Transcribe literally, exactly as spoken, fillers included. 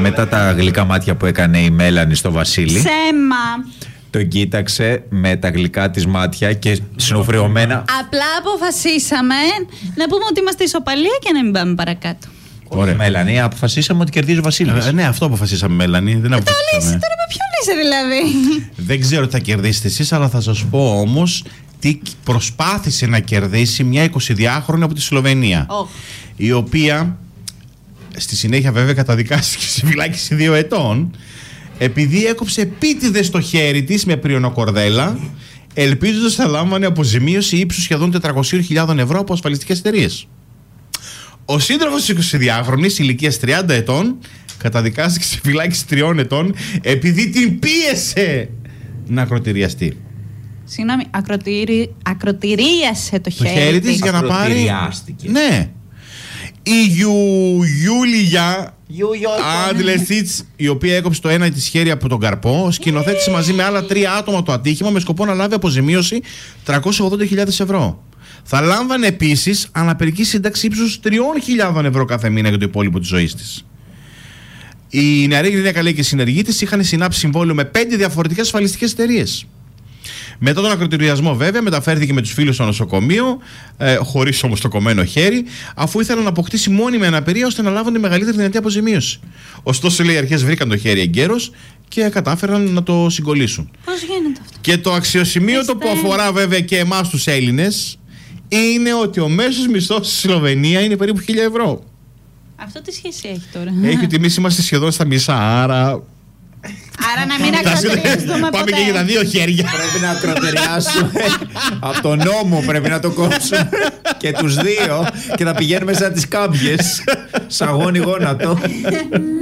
Μετά τα γλυκά μάτια που έκανε η Μέλανη στο Βασίλη. Ψέμα. Τον κοίταξε με τα γλυκά της μάτια και συνοφριωμένα. Απλά αποφασίσαμε να πούμε ότι είμαστε ισοπαλία και να μην πάμε παρακάτω. Ωραία. Μέλανη, αποφασίσαμε ότι κερδίζει ο Βασίλης. Ε, ναι, αυτό αποφασίσαμε, Μέλανη. Δεν αποφασίσαμε. Το λύσει τώρα με ποιον είσαι δηλαδή. Δεν ξέρω τι θα κερδίσετε εσείς, αλλά θα σας πω όμως τι προσπάθησε να κερδίσει μια εικοσιδυάχρονη από τη Σλοβενία. Oh. Η οποία στη συνέχεια βέβαια καταδικάστηκε σε φυλάκιση δύο ετών, επειδή έκοψε επίτηδες το χέρι της με πριονοκορδέλα, ελπίζοντας θα λάμβανε αποζημίωση ύψους σχεδόν τετρακόσιες χιλιάδες ευρώ από ασφαλιστικές εταιρείες. Ο σύντροφος της εικοσιδυάχρονης ηλικίας τριάντα ετών καταδικάστηκε σε φυλάκιση τριών ετών επειδή την πίεσε να ακροτηριαστεί. Συγγνώμη, ακροτηρι... ακροτηρίασε το, Το χέρι, χέρι της για να πάρει. Ναι. Η Γιου... Γιούλια Άντλεσιτς, η οποία έκοψε το ένα της χέρι από τον καρπό, σκηνοθέτησε μαζί με άλλα τρία άτομα το ατύχημα με σκοπό να λάβει αποζημίωση τριακόσιες ογδόντα χιλιάδες ευρώ. Θα λάμβανε επίσης αναπηρική σύνταξη ύψους τριών χιλιάδων ευρώ κάθε μήνα για το υπόλοιπο της ζωής της. Η νεαρή γυναίκα, λέει, και οι συνεργοί της είχαν συνάψει συμβόλαιο με πέντε διαφορετικές ασφαλιστικές εταιρείες. Μετά τον ακροτηριασμό, βέβαια, μεταφέρθηκε με τους φίλους στο νοσοκομείο, ε, χωρίς όμως το κομμένο χέρι, αφού ήθελαν να αποκτήσει μόνιμη αναπηρία ώστε να λάβουν τη μεγαλύτερη δυνατή αποζημίωση. Ωστόσο, λέει, οι αρχές βρήκαν το χέρι εγκαίρος και κατάφεραν να το συγκολλήσουν. Πώς γίνεται αυτό? Και το αξιοσημείωτο που αφορά βέβαια και εμάς τους Έλληνες είναι ότι ο μέσος μισθός στη Σλοβενία είναι περίπου χίλια ευρώ. Αυτό τι σχέση έχει τώρα? Έχει ότι εμείς είμαστε σχεδόν στα μισά, άρα. Άρα να μην ακροτηριαστούμε ποτέ. Πάμε και για τα δύο χέρια. Πρέπει να ακροτεριάσουμε. Από τον νόμο πρέπει να το κόψουμε. Και τους δύο. Και να πηγαίνουμε σαν τις κάμπιες. Σαγόνι γόνατο.